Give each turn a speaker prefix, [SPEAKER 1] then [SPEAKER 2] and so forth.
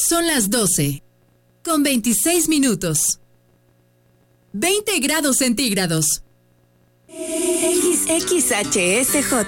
[SPEAKER 1] Son las 12, con 26 minutos. 20 grados centígrados.
[SPEAKER 2] XHSJ